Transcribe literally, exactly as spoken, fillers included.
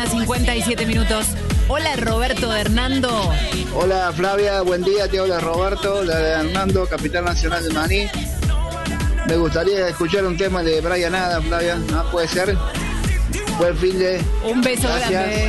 cincuenta y siete minutos. Hola, Roberto de Hernando. Hola, Flavia, buen día, te habla Roberto de Hernando, capital nacional de Maní. Me gustaría escuchar un tema de Brian Adams, Flavia, ¿no? ¿Puede ser? Buen fin de... Un beso Gracias. grande.